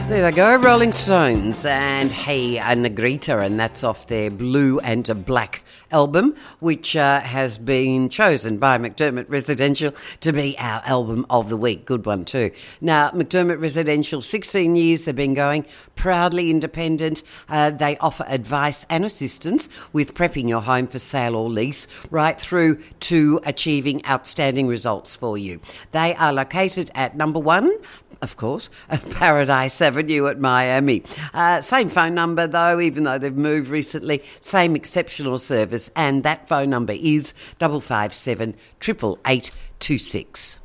There they go, Rolling Stones and Hey Negrita, and that's off their Blue and Black album, which has been chosen by McDermott Residential to be our album of the week. Good one too. Now, McDermott Residential, 16 years they've been going, proudly independent. They offer advice and assistance with prepping your home for sale or lease, right through to achieving outstanding results for you. They are located at number 1, of course, Paradise Avenue at Miami. Same phone number though, even though they've moved recently. Same exceptional service, and that phone number is 557 888 26.